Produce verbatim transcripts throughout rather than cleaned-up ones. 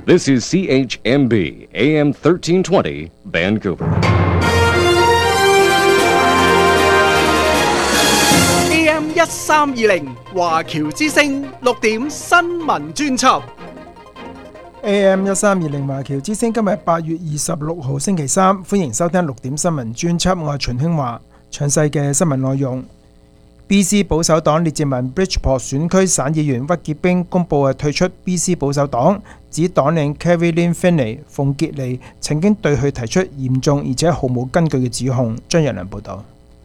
This is C H M B, A M thirteen twenty, Vancouver. A M 一三二零華僑之聲六點新聞專輯。 A M 一三二零華僑之聲，今日八月二十六號星期三，歡迎收聽六點新聞專輯。我係秦興華，詳細嘅新聞內容。B C 保守黨列治文 Bridgeport 選區省議員屈潔冰公佈退出 B C 保守黨，指黨領 Carrie-Lynne Findlay 鳳傑妮曾經對佢提出嚴重而且毫無根據嘅指控。張日良報導。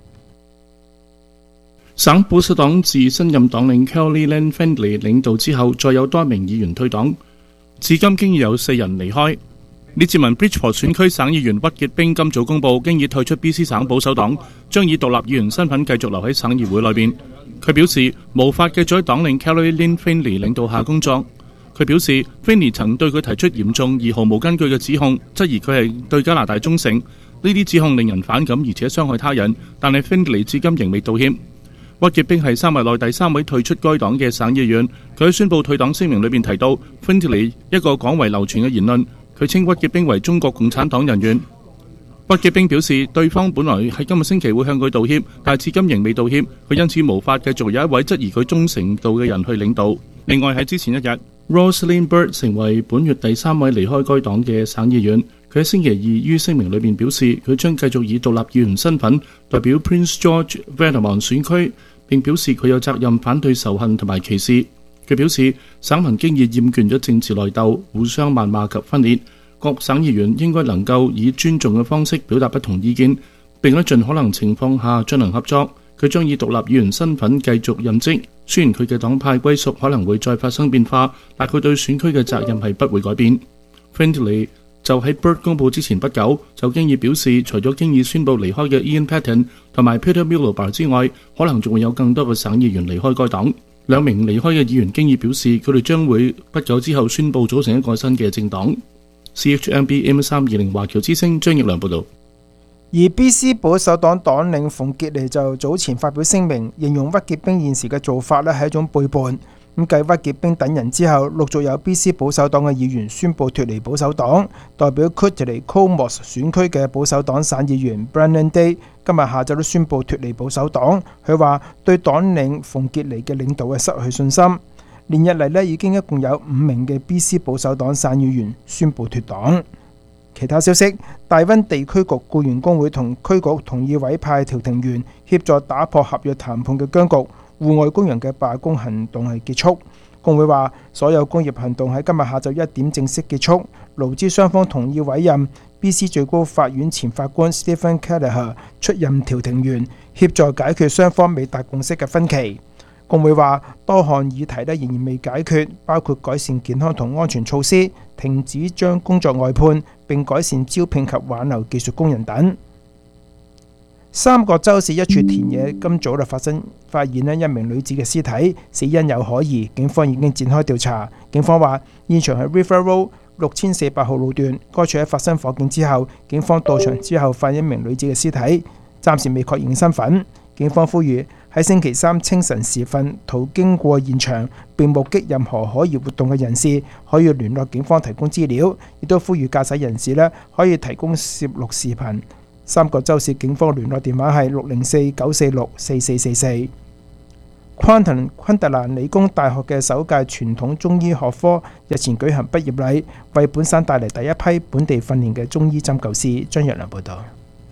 省保守黨自新任黨領 Carrie-Lynne Findlay 領導之後，再有多名議員退黨，至今經已有四人離開。列治文 Bridgeport 選區省議員屈潔冰今早公佈，經已退出 B C 省保守黨，將以獨立議員身份繼續留喺省議會內邊。佢表示無法繼續喺黨領 Carrie-Lynne Findlay 領導下工作。佢表示 Findlay 曾對佢提出嚴重而毫無根據嘅指控，質疑佢係對加拿大忠誠。呢啲指控令人反感而且傷害他人，但係 Findlay 至今仍未道歉。屈潔冰係三日內第三位退出該黨嘅省議員。佢喺宣布退黨聲明裏邊提到 Findlay 一個廣為流傳嘅言論。佢稱屈潔冰為中國共產黨人員。屈潔冰表示，對方本來喺今個星期會向佢道歉，但係至今仍未道歉。佢因此無法繼續有一位質疑佢忠誠度嘅人去領導。另外喺之前一日 ，Rosalind Bird 成為本月第三位離開該黨嘅省議員。佢喺星期二於聲明裏面表示，佢將繼續以獨立議員身份代表 Prince George Valemount 選區，並表示佢有責任反對仇恨同埋歧視。佢表示，省民經已厭倦咗政治內鬥、互相謾罵及分裂，各省議員應該能夠以尊重嘅方式表達不同意見，並喺盡可能情況下進行合作。佢將以獨立議員身份繼續任職，雖然佢嘅黨派歸屬可能會再發生變化，但佢對選區嘅責任係不會改變。Findlay 就喺 Bird 公佈之前不久，就經已表示，除咗經已宣布離開嘅 Ian Paton 同埋 Peter Miliband 之外，可能仲會有更多嘅省議員離開該黨。兩名離開嘅議員經已表示，佢哋將會不久之後宣布組成一個新嘅政黨。C H M B M 三二零華僑之聲張奕良報導。 而 B C 保守黨黨領鳳傑妮就早前發表聲明，形容屈潔冰現時嘅做法咧係一種背叛。咁繼屈潔冰等人之後，陸續有 B C 保守黨嘅議員宣布脫離保守黨。代表 Kittilä-Comox 選區嘅保守黨省議員 Brennan Day 今日下晝都宣布脫離保守黨。佢話對黨領鳳傑妮嘅領導係失去信心。連日嚟咧已經一共有五名嘅 B C 保守黨省議員宣布脫黨。其他消息，大溫地區局僱員工會同區局同意委派調停員協助打破合約談判嘅僵局。戶外工人嘅罷工行動係結束。工會話所有工業行動喺今日下晝一點正式結束。勞資雙方同意委任 B C 最高法院前法官 Stephen Kelleher 出任調停員，協助解決雙方未達共識嘅分歧。工會話多項議題仍然未解決，包括改善健康同安全措施、停止將工作外判，並改善招聘及挽留技術工人等。三角洲市一處田野今早就發生發現一名女子嘅屍體，死因有可疑，警方已經展開調查。警方話現場係 River Road 六千四百號路段，該處喺發生火警之後，警方到場之後發現一名女子嘅屍體，暫時未確認身份。警方呼籲喺星期三清晨時分途經過現場並目擊任何可疑活動嘅人士，可以聯絡警方提供資料，亦都呼籲駕駛人士咧可以提供攝錄視頻。三角洲市警方聯絡電話係六零四九四六四四四四。昆特昆特蘭理工大學嘅首屆傳統中醫學科日前舉行畢業禮，為本省帶嚟第一批本地訓練嘅中醫針灸師。張若良報導。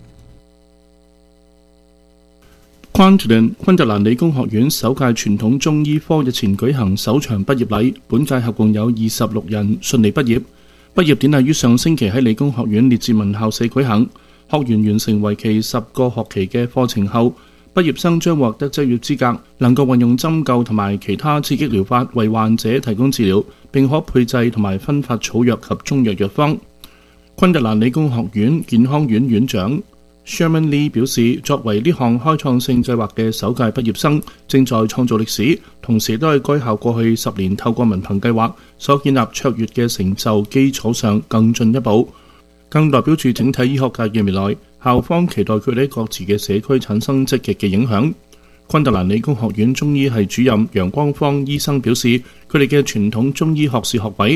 昆特蘭昆特蘭理工學院首屆傳統中醫科日前舉行首場畢業禮，本屆合共有二十六人順利畢業。畢業典禮於上星期喺理工學院列治文校舍舉行。學員完成為期十個學期嘅課程後，畢業生將獲得執業資格，能夠運用針灸同埋其他刺激療法為患者提供治療，並可配製同埋分發草藥及中藥藥方。昆特蘭理工學院健康院院長 Sherman Lee 表示，作為呢項開創性計劃嘅首屆畢業生，正在創造歷史，同時都係該校過去十年透過文憑計劃所建立卓越嘅成就基礎上更進一步。更代表住整體醫學界嘅未來，校方期待佢哋喺各自嘅社區產生積極嘅影響。昆特蘭理工學院中醫系主任楊光芳醫生表示，佢哋嘅傳統中醫學士學位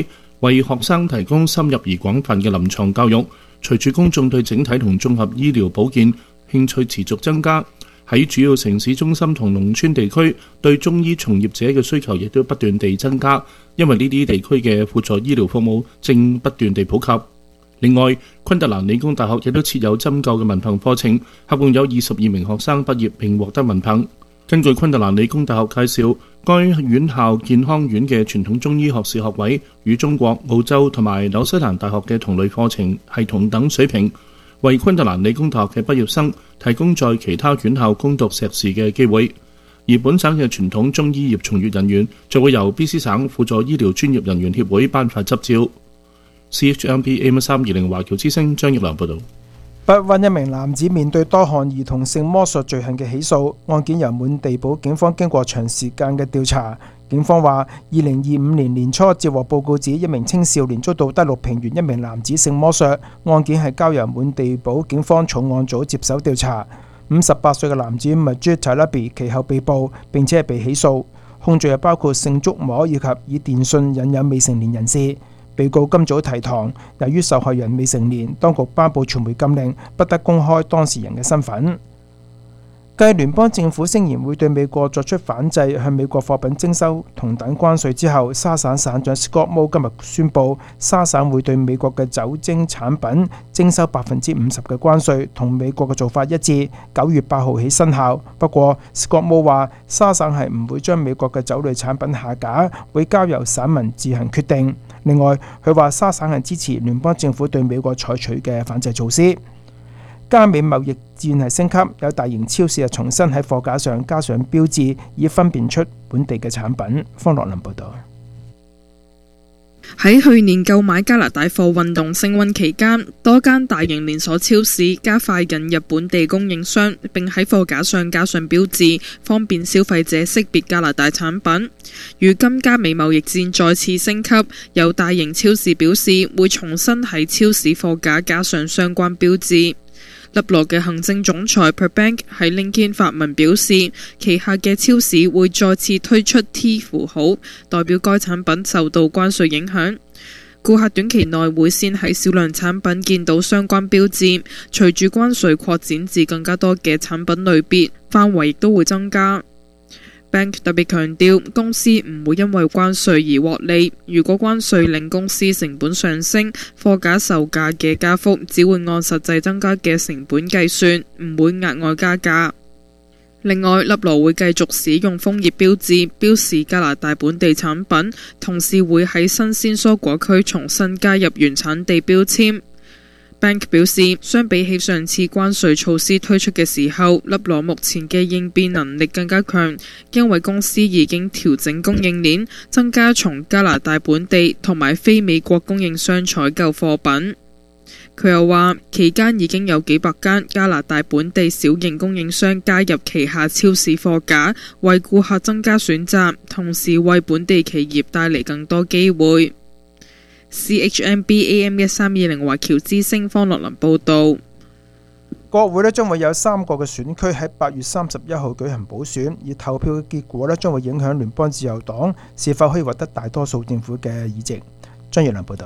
為學生提供深入而廣泛嘅臨床教育。隨住公眾對整體同綜合醫療保健興趣持續增加，喺主要城市中心同農村地區，對中醫從業者嘅需求亦都不斷地增加，因為呢啲地區嘅輔助醫療服務正不斷地普及。另外，昆特蘭理工大學亦都設有針灸嘅文憑課程，合共有二十二名學生畢業並獲得文憑。根據昆特蘭理工大學介紹，該院校健康院嘅傳統中醫學士學位與中國、澳洲同埋紐西蘭大學嘅同類課程係同等水平，為昆特蘭理工大學嘅畢業生提供在其他院校攻讀碩士嘅機會。而本省嘅傳統中醫業從業人員就會由 B C 省輔助醫療專業人員協會頒發執照。C H M P A M 三二零華僑之聲張益良報導。 北灣一名男子面對多項兒童性剝削罪行嘅起訴，案件由滿地堡警方經過長時間嘅調查。警方話，二零二五年年初接獲報告指一名青少年遭到德六平原一名男子性剝削，案件係交由滿地堡警方重案組接手調查。五十八歲嘅男子 Majid Talabi 其後被捕並且係被起訴，控罪係包括性觸摸以及以電訊引誘未成年人士。被告今早提堂，由於受害人未成年，當局頒布傳媒禁令，不得公開當事人嘅身份。繼聯邦政府聲言會對美國作出反制，向美國貨品徵收同等關稅之後，沙省省長 Scott Moe 今日宣布，沙省會對美國嘅酒精產品徵收百分之五十嘅關稅，同美國嘅做法一致，九月八號起生效。不過 Scott Moe 話，沙省係唔會將美國嘅酒類產品下架，會交由省民自行決定。另外，佢話沙省係支持聯邦政府對美國採取嘅反制措施。加美貿易戰係升級，有大型超市係重新喺貨架上加上標誌，以分辨出本地嘅產品。方樂林報導。 喺去年購買加拿大貨運動升溫期間，多間大型連鎖超市加快引入本地供應商，並喺貨架上加上標誌，方便消費者識別加拿大產品。如今加美貿易戰再次升級，有大型超市表示會重新喺超市貨架加上相關標誌。立羅嘅行政總裁 Per Bank 喺 LinkedIn 發文表示，旗下嘅超市會再次推出 T 符號，代表該產品受到關稅影響。顧客短期內會先喺少量產品見到相關標誌，隨住關稅擴展至更加多嘅產品類別，範圍亦都會增加。Bank 特別強調，公司唔會因為關稅而獲利。如果關稅令公司成本上升，貨架售價嘅加幅只會按實際增加嘅成本計算，唔會額外加價。另外，立羅會繼續使用楓葉標誌標示加拿大本地產品，同時會喺新鮮蔬果區重新加入原產地標籤。Bank 表示，相比起上次關稅措施推出嘅時候，立羅目前嘅應變能力更加強，因為公司已經調整供應鏈，增加從加拿大本地同埋非美國供應商採購貨品。佢又話，期間已經有幾百間加拿大本地小型供應商加入旗下超市貨架，為顧客增加選擇，同時為本地企業帶嚟更多機會。C H M B A M 一三二零華僑之聲方樂林報導。 國會咧將會有三個嘅選區喺八月三十一號舉行補選，而投票嘅結果咧將會影響聯邦自由黨是否可以獲得大多數政府嘅議席。張月良報導。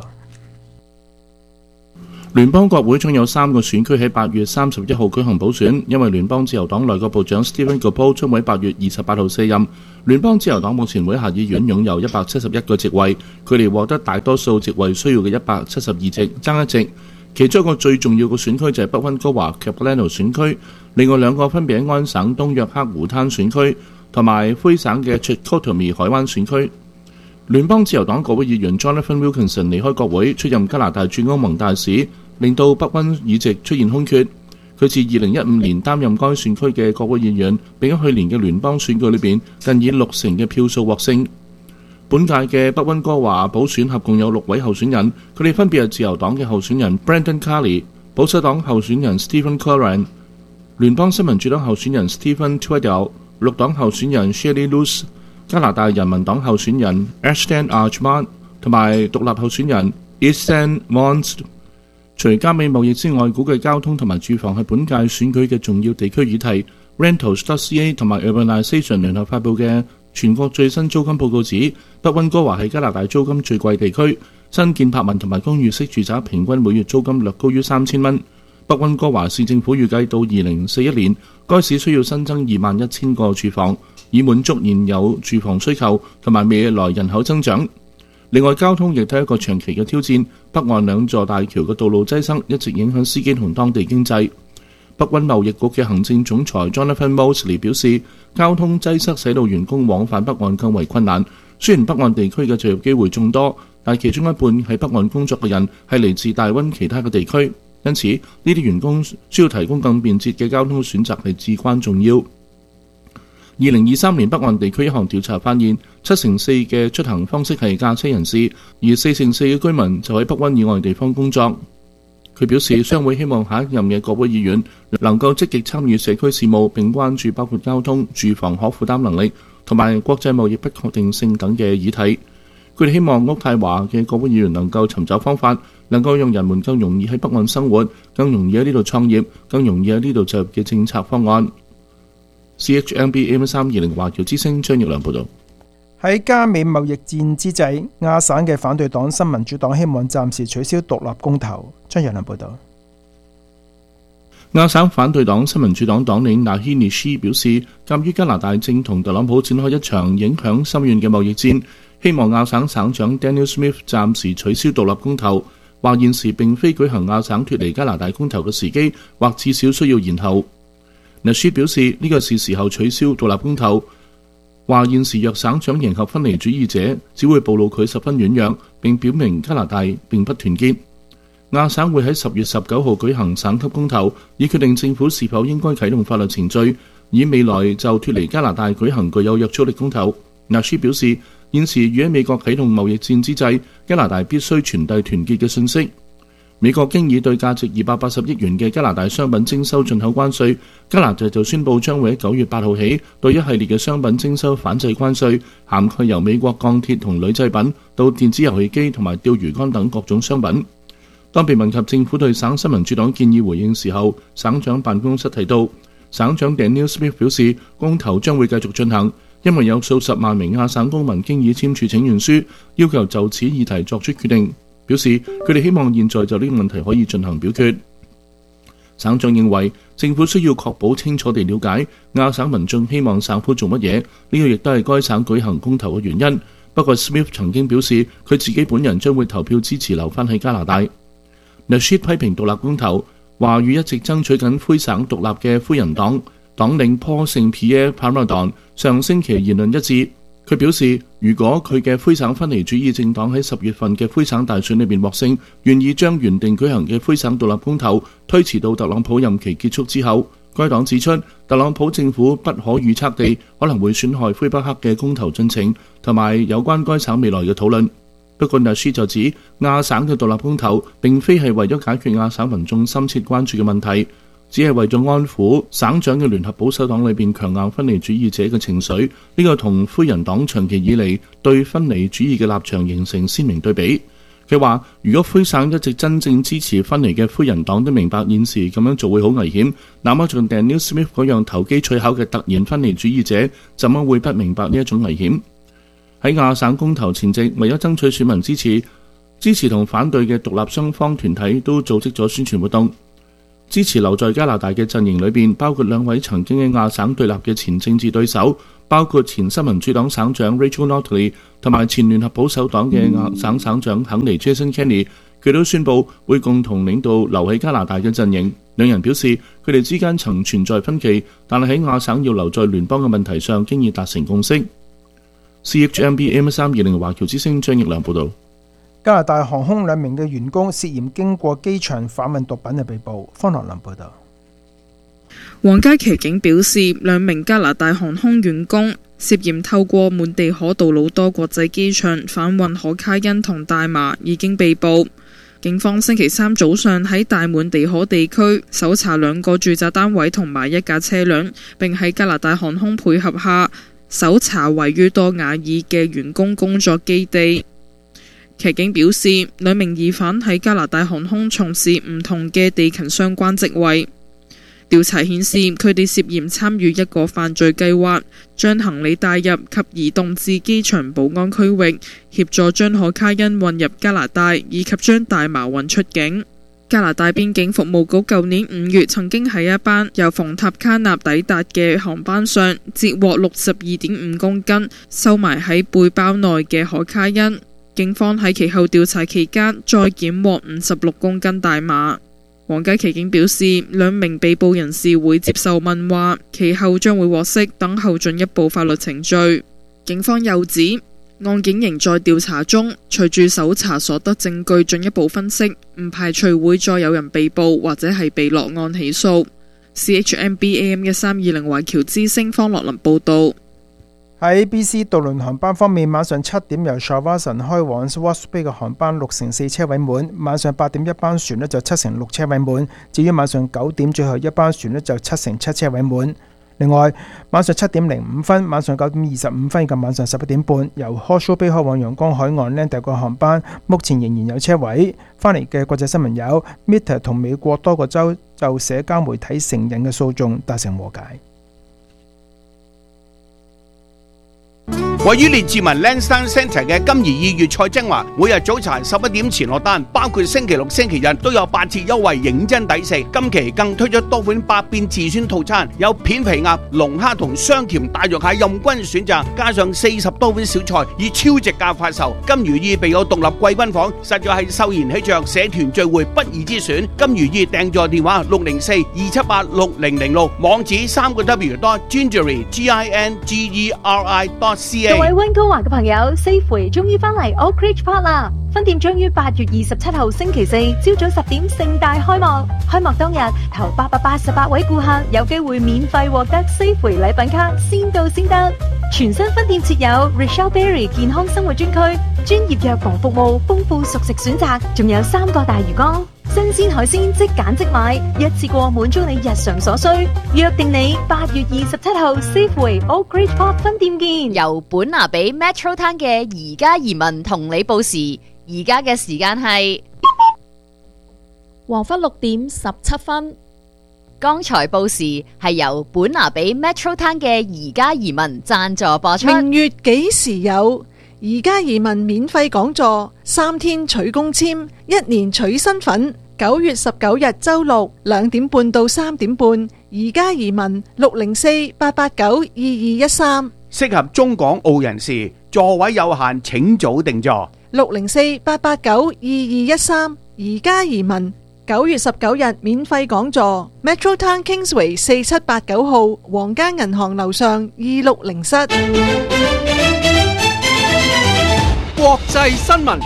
聯邦國會將有三個選區喺八月三十一號舉行補選，因為聯邦自由黨內閣部長 Stephen Guilbeault 將會喺八月二十八號卸任。聯邦自由黨目前會下議院擁有一百七十一個席位，距離獲得大多數席位需要嘅一百七十二席爭一席。其中一個最重要嘅選區就係北溫哥華 Capilano 選區，另外兩個分別喺安省東約克湖灘選區同埋魁省嘅 Chicoutimi 海灣選區。聯邦自由黨國會議員 Jonathan Wilkinson 離開國會，出任加拿大駐歐盟大使，令到北溫議席出現空缺。佢自二零一五年擔任該選區嘅國會議員，並喺去年嘅聯邦選舉裏邊近以六成嘅票數獲勝。本屆嘅北溫哥華補選合共有六位候選人，佢哋分別係自由黨嘅候選人 Brendan Carney、保守黨候選人 Stephen Curran、聯邦新民主黨候選人 Stephen Tweddle、綠黨候選人 Shelley Luce、加拿大人民黨候選人 Ashton Archman 同埋獨立候選人 Ethan Mons。除加美貿易之外，估計交通同埋住房係本屆選舉嘅重要地區議題。Rentals.ca 同埋 Urbanization 聯合發布嘅全國最新租金報告指，北溫哥華係加拿大租金最貴地區， 新建柏文同埋公寓式住宅平均每月租金略高於三千蚊。北溫哥華市政府預計到二零四一年，該市需要新增二萬一千個住房，以滿足現有住房需求同埋未來人口增長。另外，交通亦都係一個長期嘅挑戰。北岸兩座大橋嘅道路擠塞一直影響司機同當地經濟。北溫貿易局嘅行政總裁 Jonathan Mosley 表示，交通擠塞使到員工往返北岸更為困難。雖然北岸地區嘅就業機會眾多，但其中一半喺北岸工作嘅人係嚟自大溫其他嘅地區，因此呢啲員工需要提供更便捷嘅交通選擇係至關重要。二零二三年北岸地區一項調查發現，七成四嘅出行方式係駕車人士，而四成四嘅居民就喺北溫以外地方工作。佢表示，商會希望下一任嘅國會議員能夠積極參與社區事務，並關注包括交通、住房可負擔能力同埋國際貿易不確定性等嘅議題。佢哋希望渥太華嘅國會議員能夠尋找方法，能夠讓人們更容易喺北岸生活，更容易喺呢度創業，更容易喺呢度就業嘅政策方案。C H M B A M 三二零華僑之聲張奕良報導。 喺加美貿易戰之際，亞省嘅反對黨新民主黨希望暫時取消獨立公投。張奕良報導。 亞省反對黨新民主黨黨領納希尼斯表示，鑑於加拿大正同特朗普展開一場影響深遠嘅貿易戰，希望亞省省長 Daniel Smith 暫時取消獨立公投，話現時並非舉行亞省脫離加拿大公投嘅時機，或至少需要延後。納斯表示呢個是時候取消獨立公投，話現時若省長迎合分離主義者，只會暴露佢十分軟弱，並表明加拿大並不團結。亞省會喺十月十九號舉行省級公投，以決定政府是否應該啟動法律程序，以未來就脫離加拿大舉行具有約束力公投。納斯表示，現時與喺美國啟動貿易戰之際，加拿大必須傳遞團結嘅信息。美國經已對價值二百八十億元嘅加拿大商品徵收進口關稅，加拿大就宣布將會喺九月八號起對一系列嘅商品徵收反制關稅，涵蓋由美國鋼鐵同鋁製品到電子遊戲機同埋釣魚竿等各種商品。當被問及政府對省新民主黨建議回應時候，省長辦公室提到，省長 Daniel Smith 表示，公投將會繼續進行，因為有數十萬名亞省公民經已簽署請願書，要求就此議題作出決定。表示佢哋希望現在就呢個問題可以進行表決。省長認為政府需要確保清楚地了解亞省民眾希望省府做乜嘢，呢個亦都係該省舉行公投嘅原因。不過 Smith 曾經表示佢自己本人將會投票支持留返喺加拿大。Nasheed 批評獨立公投，話與一直爭取緊魁省獨立嘅魁人黨黨領 Paul Saint Pierre Plamondon 上星期言論一致。佢表示，如果佢嘅魁省分離主義政黨喺十月份嘅魁省大選裏面獲勝，願意將原定舉行嘅魁省獨立公投推遲到特朗普任期結束之後。該黨指出，特朗普政府不可預測地可能會損害魁北克嘅公投進程，同埋有關該省未來嘅討論。不過納斯就指，亞省嘅獨立公投並非係為咗解決亞省民眾深切關注嘅問題，只係為咗安撫省長嘅聯合保守黨裏邊強硬分離主義者嘅情緒。呢、這個同魁人黨長期以嚟對分離主義嘅立場形成鮮明對比。佢話，如果魁省一直真正支持分離嘅魁人黨都明白現時咁樣做會好危險，那麼像 Daniel Smith 嗰樣投機取巧嘅突然分離主義者，怎麼會不明白呢一種危險？喺亞省公投前夕，為咗爭取選民支持，支持同反對嘅獨立雙方團體都組織咗宣傳活動。支持留在加拿大嘅陣營裏邊，包括兩位曾經喺亞省對立嘅前政治對手，包括前新民主黨省長 Rachel Notley 同埋前聯合保守黨嘅亞省省長肯尼 Jason Kenney， 佢都宣布會共同領導留喺加拿大嘅陣營。兩人表示，佢哋之間曾存在分歧，但係喺亞省要留在聯邦嘅問題上，經已達成共識。C H M B M 三二零華僑之聲張奕良報導。 加拿大航空兩名嘅員工涉嫌經過機場販運毒品嘅被捕。方樂林報導。 皇家騎警表示，兩名加拿大航空員工涉嫌透過滿地可杜魯多國際機場販運可卡因同大麻，已經被捕。警方星期三早上喺大滿地可地區搜查兩個住宅單位同埋一架車輛，並喺加拿大航空配合下搜查位於多瓦爾嘅員工工作基地。騎警表示，兩名疑犯喺加拿大航空從事唔同嘅地勤相關職位。 調查顯示，佢哋涉嫌參與一個犯罪計劃，將行李帶入及移動至機場保安區域，協助將可卡因運入加拿大，以及將大麻運出境。加拿大邊境服務局舊年五月曾經喺一班由馮塔卡納抵達嘅航班上截獲六十二點五公斤收埋喺背包內嘅可卡因。警方喺其後調查期間再檢獲五十六公斤大麻。皇家騎警表示，兩名被捕人士會接受問話，其後將會獲釋，等候進一步法律程序。警方又指，案件仍在調查中，隨住搜查所得證據進一步分析，唔排除會再有人被捕或者係被落案起訴。C H M B A M 一三二零環球之聲方樂林報道。 喺 B C 渡輪航班方面，晚上七點由 Shawson 開往 Swartz Bay 嘅航班六成四車位滿，晚上八點一班船呢就七成六車位滿，至於晚上九點最後一班船呢就七成七車位滿。另外，晚上七點零五分、晚上九點二十五分以及晚上十一點半，由 Horseshoe Bay 開往陽光海岸呢第二個航班，目前仍然有車位。翻嚟嘅國際新聞有 Meta 同美國多個州就社交媒體成癮嘅訴訟達成和解。 位於列治文 Lansdowne Centre 嘅金怡意粵菜精華，每日早茶十一點前落單，包括星期六、星期日都有八折優惠，認真抵食。今期更推出多款百變自選套餐，有片皮鴨、龍蝦同雙甜大肉蟹任君選擇，加上四十多款小菜，以超值價發售。金如意備有獨立貴賓房，實在係秀賢喜鵲社團聚會不二之選。金如意訂座電話六零四二七八六零零六，網址三個 W dot gingery G I N G E R I dot C A。 各位溫哥華嘅朋友 ，Safeway 終於翻嚟 Oak Ridge Park 啦！分店將於八月二十七號星期四朝早十點盛大開幕。開幕當日，頭八百八十八位顧客有機會免費獲得 Safeway 禮品卡，先到先得。全新分店設有 Richelle Berry 健康生活專區，專業藥房服務，豐富熟食選擇，仲有三個大魚缸。新鮮海鮮即揀即買，一次過滿足你日常所需。約定你八月二十七號 Safeway Oak Ridge Park 分店見。 由本拿比 Metro Town 嘅宜家移民同你報時，而家嘅時間係黃昏六點十七分。 剛才報時係由本拿比 Metro Town 嘅宜家移民贊助播出。 明月幾時有？宜家移民免費講座，三天取公簽，一年取身份。九月十九日周六兩點半到三點半，宜家移民六零四八八九二二一三， 適合中港澳人士，座位有限，請早訂座。 六零四八八九二二一三，宜家移民九月十九日免費講座 ，Metro Town Kingsway 四七八九號皇家銀行樓上二六零室。 國際新聞。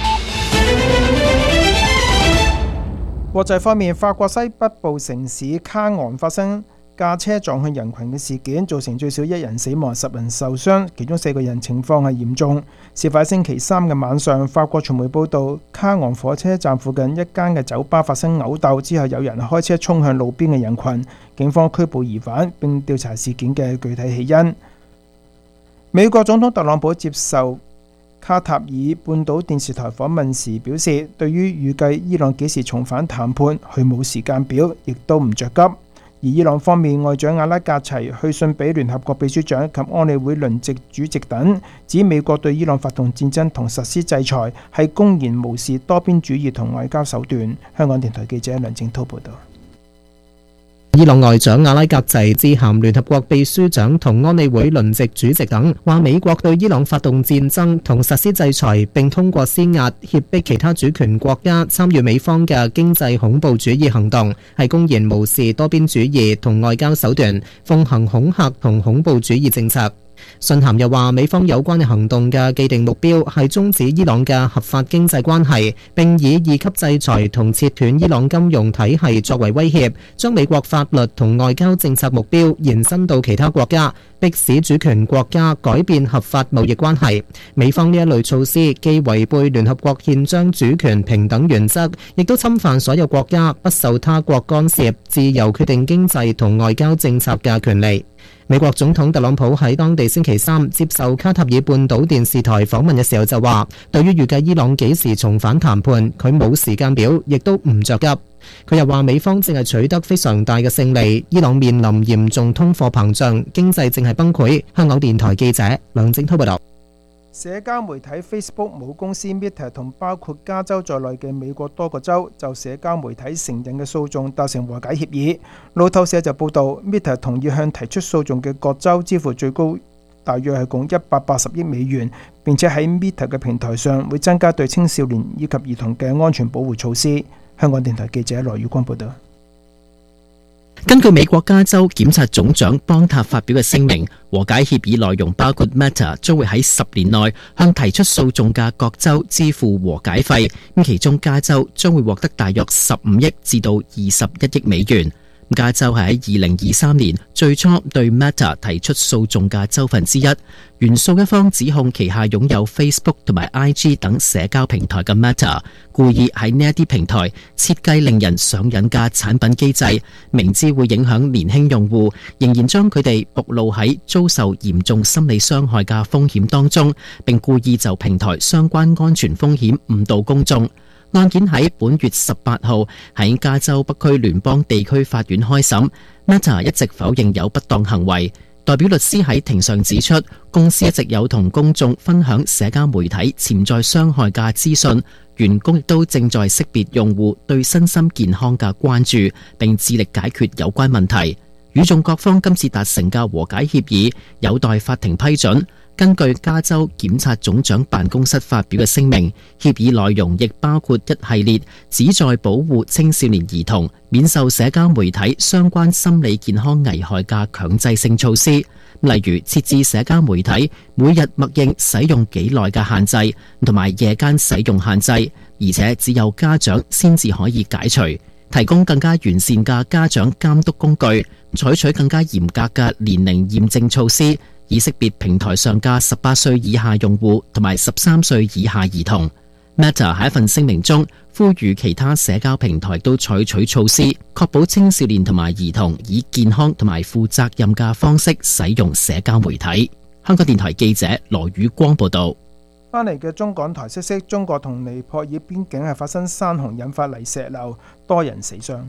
國際方面，法國西北部城市卡昂發生駕車撞向人群嘅事件，造成最少一人死亡、十人受傷，其中四個人情況係嚴重。事發星期三嘅晚上，法國傳媒報道，卡昂火車站附近一間嘅酒吧發生毆鬥，之後有人開車衝向路邊嘅人群，警方拘捕疑犯並調查事件嘅具體起因。美國總統特朗普接受卡塔爾半島電視台訪問時表示，對於預計伊朗幾時重返談判，佢冇時間表，亦都唔着急。而伊朗方面，外長阿拉格齊去信俾聯合國秘書長及安理會輪值主席等，指美國對伊朗發動戰爭同實施制裁係公然無視多邊主義同外交手段。香港電台記者梁正滔報道。 伊朗外長阿拉格齊致函聯合國秘書長同安理會輪值主席等，話美國對伊朗發動戰爭同實施制裁，並通過施壓脅迫其他主權國家參與美方嘅經濟恐怖主義行動，係公然無視多邊主義同外交手段，奉行恐嚇同恐怖主義政策。信函又話，美方有關嘅行動嘅既定目標係終止伊朗嘅合法經濟關係，並以二級制裁同切斷伊朗金融體系作為威脅，將美國法律同外交政策目標延伸到其他國家，迫使主權國家改變合法貿易關係。美方呢一類措施既違背聯合國憲章主權平等原則，亦都侵犯所有國家不受他國干涉、自由決定經濟同外交政策嘅權利。 美國總統特朗普喺當地星期三接受卡塔爾半島電視台訪問嘅時候就話，對於預計伊朗幾時重返談判，佢冇時間表，亦都唔着急。佢又話美方正係取得非常大嘅勝利，伊朗面臨嚴重通貨膨脹，經濟正係崩潰。香港電台記者梁正滔報道。 社交媒體 Facebook 母公司 Meta 同包括加州在內嘅美國多個州就社交媒體承認嘅訴訟達成和解協議。路透社就報道 Meta 同意向提出訴訟嘅各州支付最高大約係共一百八十億美元，並且喺 Meta 嘅平台上會增加對青少年以及兒童嘅安全保護措施。香港電台記者羅宇光報道。 根據美國加州檢察總長邦塔發表嘅聲明，和解協議內容包括 Meta 將會喺十年內向提出訴訟嘅各州支付和解費，咁其中加州將會獲得大約十五億至到二十一億美元。加州係喺二零二三年最初對 Meta 提出訴訟嘅州份之一，原訴一方指控旗下擁有 Facebook 同埋 I G 等社交平台嘅 Meta 故意喺呢一啲平台設計令人上癮嘅產品機制，明知會影響年輕用戶，仍然將佢哋暴露喺遭受嚴重心理傷害嘅風險當中，並故意就平台相關安全風險誤導公眾。案件喺本月十八號喺加州北區聯邦地區法院開審。Meta 一直否認有不當行為，代表律師喺庭上指出，公司一直有同公眾分享社交媒體潛在傷害嘅資訊，員工亦都正在識別用戶對身心健康嘅關注，並致力解決有關問題。與眾各方今次達成嘅和解協議有待法庭批准。根據加州檢察總長辦公室發表嘅聲明，協議內容亦包括一系列旨在保護青少年兒童免受社交媒體相關心理健康危害嘅強制性措施，例如設置社交媒體每日默認使用幾耐嘅限制，同埋夜間使用限制，而且只有家長先至可以解除，提供更加完善嘅家長監督工具，採取更加嚴格嘅年齡驗證措施，以識別平台上嘅十八歲以下用戶同埋十三歲以下兒童。Meta 喺一份聲明中呼籲其他社交平台都採取措施，確保青少年同埋兒童以健康同埋負責任嘅方式使用社交媒體。香港電台記者羅宇光報道。 翻嚟嘅中港台消息，中國同尼泊爾邊境係發生山洪，引發泥石流，多人死傷。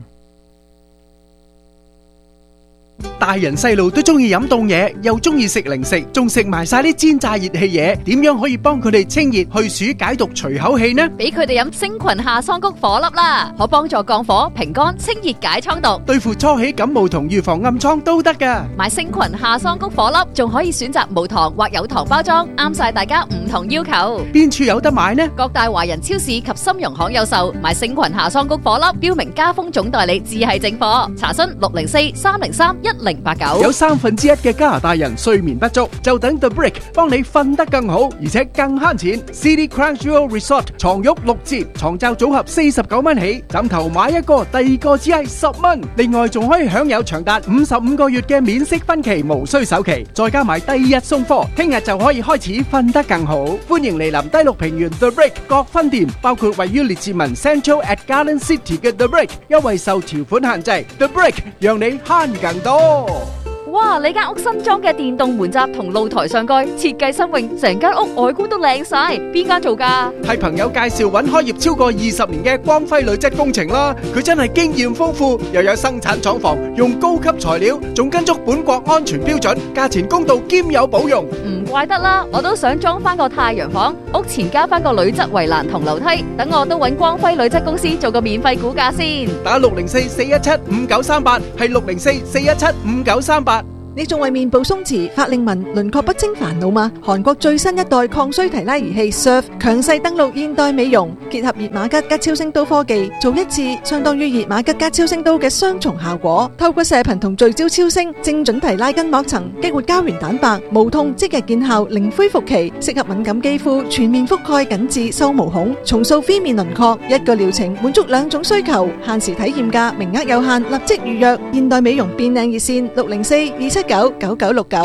大人細路都中意飲凍嘢，又中意食零食，仲食埋晒啲煎炸熱氣嘢，點樣可以幫佢哋清熱去暑解毒除口氣呢？ 俾佢哋飲星群夏桑菊火粒啦，可幫助降火平肝清熱解瘡毒， 對付初起感冒同預防暗瘡都得噶。 買星群夏桑菊火粒仲可以選擇無糖或有糖包裝，啱晒大家唔同要求。 邊處有得買呢？ 各大華人超市及深融行有售。買星群夏桑菊火粒，標明家風總代理，只係正貨。查詢六零四三零三一零八九。 有三分之一嘅加拿大人睡眠不足，就等 The Brick 幫你瞓得更好，而且更慳錢。City Crown Jewel Resort 床褥六折，床罩組合四十九蚊起，枕頭買一個，第二個只係十蚊。另外仲可以享有長達五十五個月嘅免息分期，無需首期，再加埋第二日送貨，聽日就可以開始瞓得更好。歡迎嚟臨低綠平原 The Brick 各分店，包括位於列治文 Central at Garden City 嘅 The Brick， 優惠受條款限制。The Brick 讓你慳更多。 哇！你間屋新裝嘅電動門閘同露台上蓋設計新穎，成間屋外觀都靚晒。邊間做㗎？ 係朋友介紹揾開業超過二十年嘅光輝鋁質工程啦。佢真係經驗豐富，又有生產廠房，用高級材料，仲跟足本國安全標準，價錢公道兼有保用。 唔怪得啦，我都想裝翻個太陽房，屋前加翻個鋁質圍欄同樓梯，等我都揾光輝鋁質公司做個免費估價先。 打六零四四一七五九三八，係六零四四一七五九三八。 你仲為面部鬆弛、法令紋、輪廓不清煩惱嗎？韓國最新一代抗衰提拉儀器 Surf 強勢登陸現代美容，結合熱瑪吉加超聲刀科技，做一次相當於熱瑪吉加超聲刀嘅雙重效果。透過射頻同聚焦超聲，精準提拉筋膜層，激活膠原蛋白，無痛即日見效，零恢復期，適合敏感肌膚，全面覆蓋緊致收毛孔，重塑phía面輪廓。一個療程滿足兩種需求，限時體驗價，名額有限，立即預約。現代美容變靚熱線六零四二七九九九六九。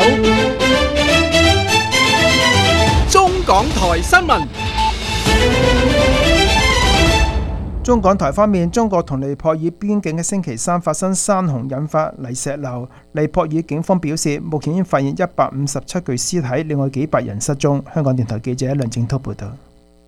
中港台新聞。 中港台方面，中國同尼泊爾邊境嘅星期三發生山洪，引發泥石流。尼泊爾警方表示，目前已經發現一百五十七具屍體，另外幾百人失蹤。香港電台記者梁正滔報道。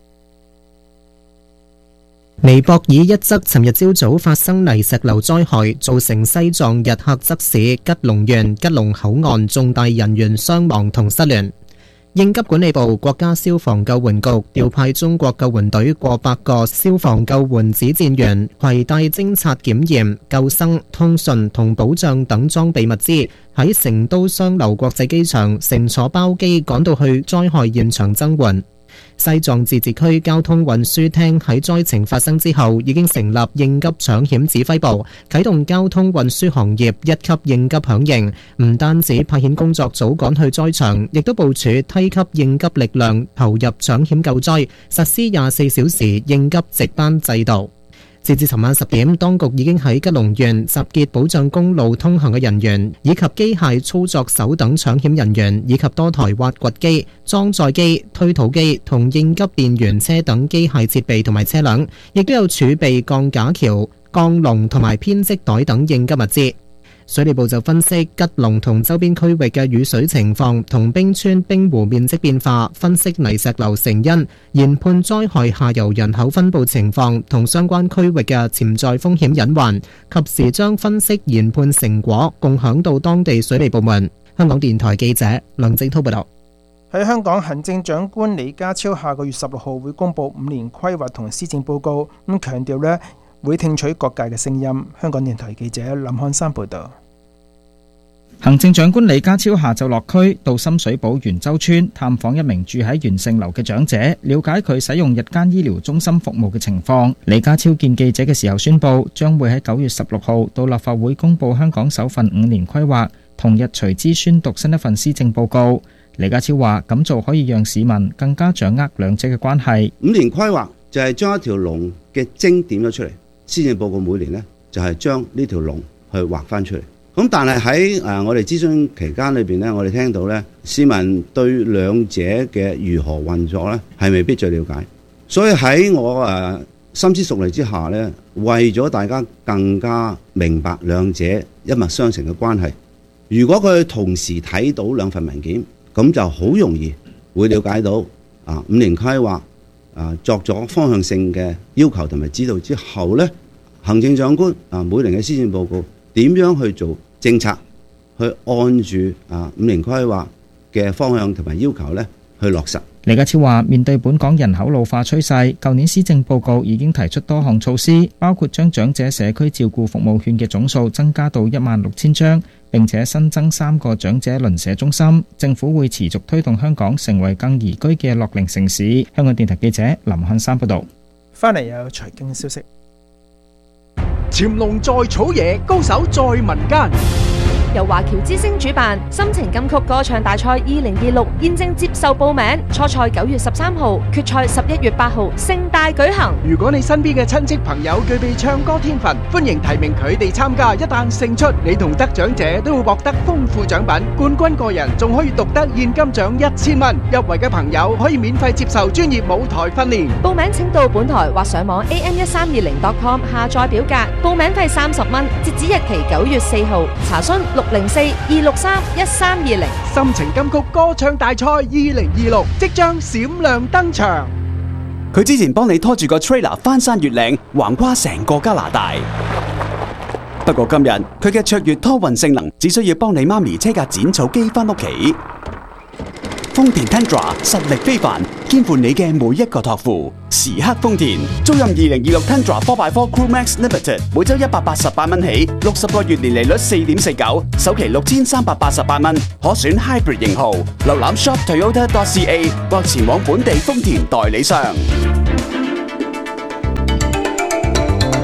尼泊爾一則尋日朝早發生泥石流災害，造成西藏日喀則市吉隆縣吉隆口岸重大人員傷亡同失聯。應急管理部、國家消防救援局調派中國救援隊過百個消防救援指戰員，攜帶偵察、檢驗、救生、通訊同保障等裝備物資，喺成都雙流國際機場乘坐包機趕到去災害現場增援。西藏自治區交通運輸廳喺災情發生之後已經成立應急搶險指揮部，啟動交通運輸行業一級應急響應，唔單止派遣工作組趕去災場，亦都部署梯級應急力量投入搶險救災，實施廿四小時應急值班制度。截至尋晚十點，當局已經喺吉隆縣集結保障公路通行嘅人員，以及機械操作手等搶險人員，以及多台挖掘機、裝載機、推土機同應急電源車等機械設備同埋車輛，亦都有儲備鋼架橋、鋼籠同埋編織袋等應急物資。水利部就分析吉隆同周邊區域嘅雨水情況同冰川冰湖面積變化，分析泥石流成因，研判災害下游人口分布情況同相關區域嘅潛在風險隱患，及時將分析研判成果共享到當地水利部門。香港電台記者梁正滔報道。 喺香港，行政長官李家超下個月十六號會公布五年規劃同施政報告，咁強調呢會聽取各界嘅聲音。香港電台記者林漢山報道。 行政長官李家超下晝落區到深水埗元洲村探訪一名住喺元盛樓嘅長者，了解佢使用日間醫療中心服務嘅情況。李家超見記者嘅時候宣布，將會喺九月十六號到立法會公布香港首份五年規劃，同日隨之宣讀新一份施政報告。李家超話咁做可以讓市民更加掌握兩者嘅關係。 五年規劃就係將一條龍嘅精點咗出嚟，施政報告每年呢，就係將呢條龍去畫翻出嚟。咁但係喺誒我哋諮詢期間裏邊呢，我哋聽到呢市民對兩者嘅如何運作呢係未必最了解，所以喺我誒深思熟慮之下呢，為咗大家更加明白兩者一脈相承嘅關係，如果佢同時睇到兩份文件，咁就好容易會了解到啊五年規劃啊作咗方向性嘅要求同埋指導之後呢，行政長官啊每年嘅施政報告點樣去做政策，去按住啊五年規劃嘅方向同埋要求咧去落實。 李家超話：面對本港人口老化趨勢，舊年施政報告已經提出多項措施，包括將長者社區照顧服務券嘅總數增加到一萬六千張，並且新增三個長者鄰舍中心。政府會持續推動香港成為更宜居嘅樂齡城市。香港電台記者林漢山報導。 翻嚟有財經消息。 潛龍在草野，高手在民間。 由華僑之星主辦深情金曲歌唱大賽二零二六現正接受報名，初賽九月十三號，決賽十一月八號，盛大舉行。 如果你身邊嘅親戚朋友具備唱歌天分，歡迎提名佢哋參加。一旦勝出，你同得獎者都會獲得豐富獎品，冠軍個人仲可以獨得現金獎一千蚊。入圍嘅朋友可以免費接受專業舞台訓練。 報名請到本台或上網 a m 一三二零 dot com 下載表格，報名費三十蚊，截止日期九月四號。查詢六零四二六三一三二零。 深情金曲歌唱大賽二零二六即將閃亮登場。 佢之前幫你拖住個 trailer 翻山越嶺，橫跨成個加拿大。不過今日佢嘅卓越拖運性能，只需要幫你媽咪車架剪草機翻屋企。豐田 Tundra 實力非凡，肩負你嘅每一個託付。時刻豐田，租賃二零二六 Tundra 四 by 四 Crew Max Limited， 每周一百八十八蚊起，六十個月年利率四點四九，首期六千三百八十八蚊，可選 Hybrid 型號。瀏覽 shop toyota dot c a 或前往本地豐田代理商。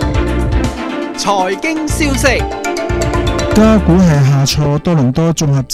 財經消息， 加股係下挫，多倫多綜合